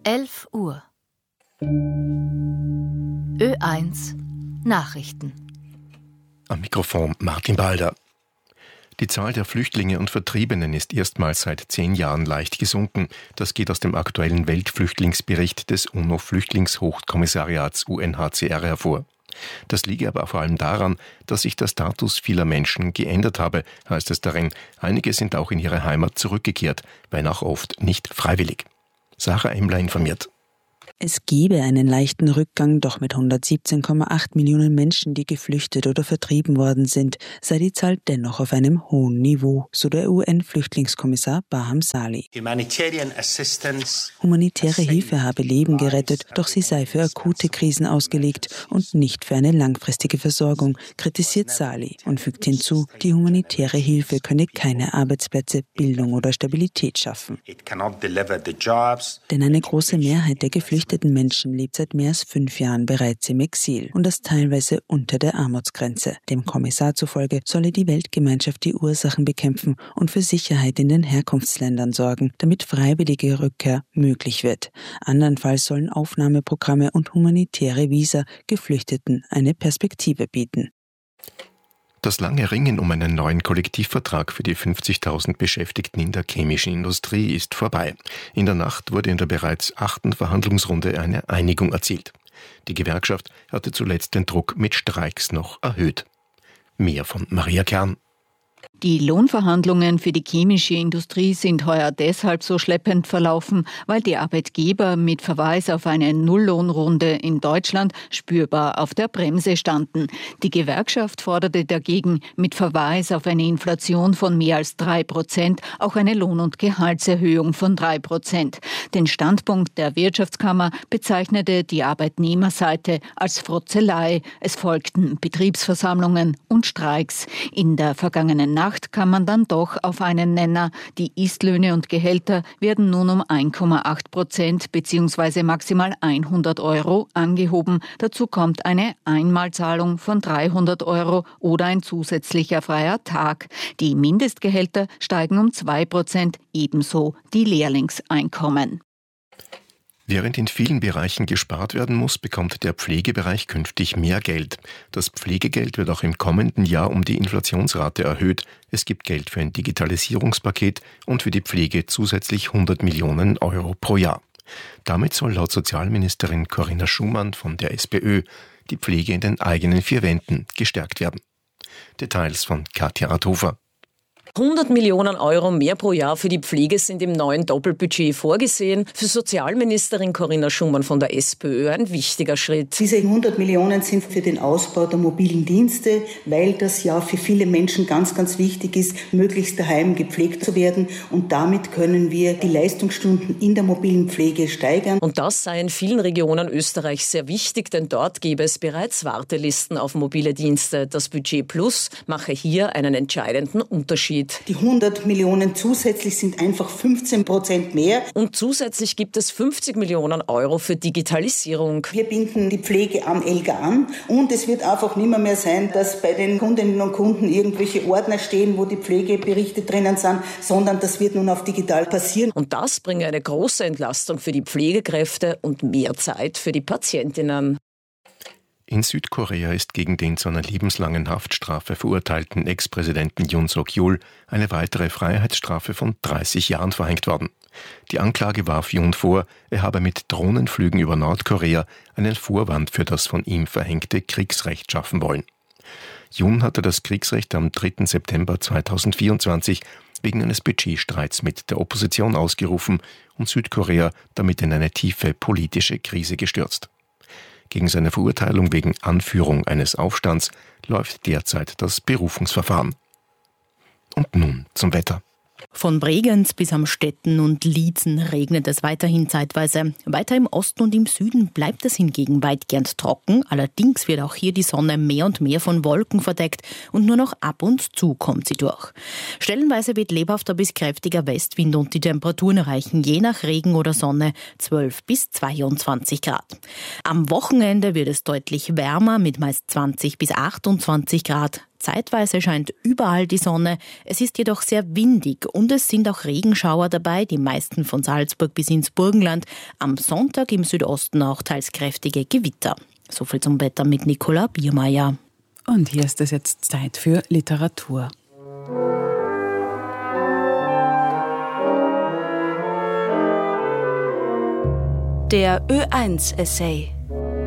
11 Uhr. Ö1 Nachrichten. Am Mikrofon Martin Balder. Die Zahl der Flüchtlinge und Vertriebenen ist erstmals seit 10 Jahren leicht gesunken. Das geht aus dem aktuellen Weltflüchtlingsbericht des UNO-Flüchtlingshochkommissariats UNHCR hervor. Das liege aber vor allem daran, dass sich der Status vieler Menschen geändert habe, heißt es darin. Einige sind auch in ihre Heimat zurückgekehrt, wenn auch oft nicht freiwillig. Sarah Emmler informiert. Es gebe einen leichten Rückgang, doch mit 117,8 Millionen Menschen, die geflüchtet oder vertrieben worden sind, sei die Zahl dennoch auf einem hohen Niveau, so der UN-Flüchtlingskommissar Baham Salih. Humanitäre Hilfe habe Leben gerettet, doch sie sei für akute Krisen ausgelegt und nicht für eine langfristige Versorgung, kritisiert Salih und fügt hinzu, die humanitäre Hilfe könne keine Arbeitsplätze, Bildung oder Stabilität schaffen. Denn eine große Mehrheit der geflüchteten Menschen lebt seit mehr als 5 Jahren bereits im Exil und das teilweise unter der Armutsgrenze. Dem Kommissar zufolge solle die Weltgemeinschaft die Ursachen bekämpfen und für Sicherheit in den Herkunftsländern sorgen, damit freiwillige Rückkehr möglich wird. Andernfalls sollen Aufnahmeprogramme und humanitäre Visa Geflüchteten eine Perspektive bieten. Das lange Ringen um einen neuen Kollektivvertrag für die 50.000 Beschäftigten in der chemischen Industrie ist vorbei. In der Nacht wurde in der bereits 8. Verhandlungsrunde eine Einigung erzielt. Die Gewerkschaft hatte zuletzt den Druck mit Streiks noch erhöht. Mehr von Maria Kern. Die Lohnverhandlungen für die chemische Industrie sind heuer deshalb so schleppend verlaufen, weil die Arbeitgeber mit Verweis auf eine Nulllohnrunde in Deutschland spürbar auf der Bremse standen. Die Gewerkschaft forderte dagegen mit Verweis auf eine Inflation von mehr als 3% auch eine Lohn- und Gehaltserhöhung von 3%. Den Standpunkt der Wirtschaftskammer bezeichnete die Arbeitnehmerseite als Frotzelei. Es folgten Betriebsversammlungen und Streiks. In der vergangenen Nacht kam man dann doch auf einen Nenner. Die Istlöhne und Gehälter werden nun um 1,8% bzw. maximal 100 € angehoben. Dazu kommt eine Einmalzahlung von 300 € oder ein zusätzlicher freier Tag. Die Mindestgehälter steigen um 2%, ebenso die Lehrlingseinkommen. Während in vielen Bereichen gespart werden muss, bekommt der Pflegebereich künftig mehr Geld. Das Pflegegeld wird auch im kommenden Jahr um die Inflationsrate erhöht. Es gibt Geld für ein Digitalisierungspaket und für die Pflege zusätzlich 100 Millionen € pro Jahr. Damit soll laut Sozialministerin Corinna Schumann von der SPÖ die Pflege in den eigenen 4 Wänden gestärkt werden. Details von Katja Arthofer. 100 Millionen € mehr pro Jahr für die Pflege sind im neuen Doppelbudget vorgesehen. Für Sozialministerin Corinna Schumann von der SPÖ ein wichtiger Schritt. Diese 100 Millionen sind für den Ausbau der mobilen Dienste, weil das ja für viele Menschen ganz, ganz wichtig ist, möglichst daheim gepflegt zu werden. Und damit können wir die Leistungsstunden in der mobilen Pflege steigern. Und das sei in vielen Regionen Österreichs sehr wichtig, denn dort gäbe es bereits Wartelisten auf mobile Dienste. Das Budget Plus mache hier einen entscheidenden Unterschied. Die 100 Millionen zusätzlich sind einfach 15% mehr. Und zusätzlich gibt es 50 Millionen € für Digitalisierung. Wir binden die Pflege am ELGA an und es wird einfach nicht mehr sein, dass bei den Kundinnen und Kunden irgendwelche Ordner stehen, wo die Pflegeberichte drinnen sind, sondern das wird nun auf digital passieren. Und das bringe eine große Entlastung für die Pflegekräfte und mehr Zeit für die Patientinnen. In Südkorea ist gegen den zu einer lebenslangen Haftstrafe verurteilten Ex-Präsidenten Yoon Suk-yeol eine weitere Freiheitsstrafe von 30 Jahren verhängt worden. Die Anklage warf Yoon vor, er habe mit Drohnenflügen über Nordkorea einen Vorwand für das von ihm verhängte Kriegsrecht schaffen wollen. Yoon hatte das Kriegsrecht am 3. September 2024 wegen eines Budgetstreits mit der Opposition ausgerufen und Südkorea damit in eine tiefe politische Krise gestürzt. Gegen seine Verurteilung wegen Anführung eines Aufstands läuft derzeit das Berufungsverfahren. Und nun zum Wetter. Von Bregenz bis Amstetten und Liezen regnet es weiterhin zeitweise. Weiter im Osten und im Süden bleibt es hingegen weitgehend trocken. Allerdings wird auch hier die Sonne mehr und mehr von Wolken verdeckt und nur noch ab und zu kommt sie durch. Stellenweise weht lebhafter bis kräftiger Westwind und die Temperaturen erreichen je nach Regen oder Sonne 12 bis 22 Grad. Am Wochenende wird es deutlich wärmer mit meist 20 bis 28 Grad. Zeitweise scheint überall die Sonne. Es ist jedoch sehr windig und es sind auch Regenschauer dabei, die meisten von Salzburg bis ins Burgenland. Am Sonntag im Südosten auch teils kräftige Gewitter. So viel zum Wetter mit Nicola Biermeier. Und hier ist es jetzt Zeit für Literatur. Der Ö1-Essay.